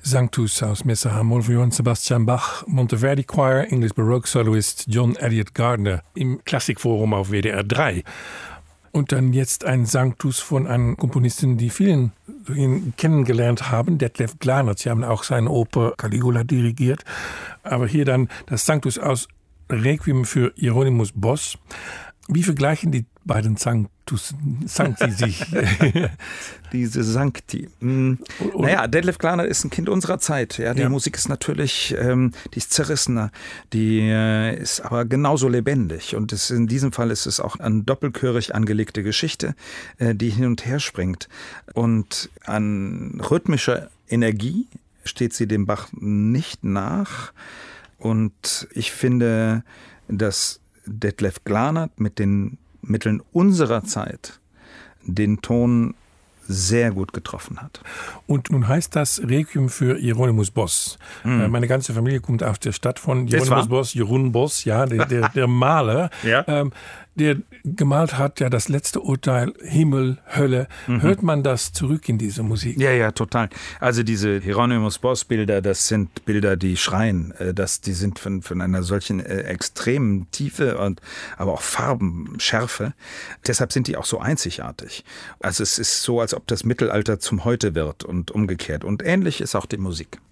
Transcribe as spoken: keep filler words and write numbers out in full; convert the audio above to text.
Sanctus aus Messe Hamol von Johann Sebastian Bach, Monteverdi Choir, English Baroque Soloist John Elliott Gardner im Klassikforum auf W D R drei. Und dann jetzt ein Sanctus von einem Komponisten, die vielen kennengelernt haben, Detlef Glanert. Sie haben auch seine Oper Caligula dirigiert. Aber hier dann das Sanctus aus Requiem für Hieronymus Bosch. Wie vergleichen die beiden Sanctus, Sancti sich? Diese Sancti. Hm. Naja, Detlef Glanert ist ein Kind unserer Zeit. Ja, die ja. Musik ist natürlich, ähm, die ist zerrissener, die äh, ist aber genauso lebendig. Und es, in diesem Fall ist es auch eine doppelchörig angelegte Geschichte, äh, die hin und her springt. Und an rhythmischer Energie steht sie dem Bach nicht nach. Und ich finde, dass Detlef Glanert mit den Mitteln unserer Zeit den Ton sehr gut getroffen hat. Und nun heißt das Requiem für Hieronymus Bosch. Mm. Meine ganze Familie kommt aus der Stadt von Hieronymus Bosch, Jeroen Bosch, ja, der, der, der Maler, ja. ähm, der gemalt hat, ja, das letzte Urteil, Himmel, Hölle. Mhm. Hört man das zurück in diese Musik? Ja, ja, total. Also diese Hieronymus Bosch-Bilder, das sind Bilder, die schreien. Das, die sind von, von einer solchen äh, extremen Tiefe und aber auch Farbenschärfe. Deshalb sind die auch so einzigartig. Also es ist so, als ob das Mittelalter zum Heute wird und umgekehrt. Und ähnlich ist auch die Musik.